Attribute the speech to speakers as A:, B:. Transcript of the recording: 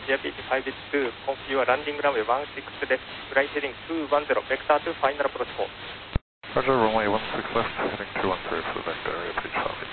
A: India Beach 582, confirm your landing runway 16 left, flight heading 210, vector to final approach 4.
B: Roger, runway 16 left, heading 210 for the vector area, please follow me.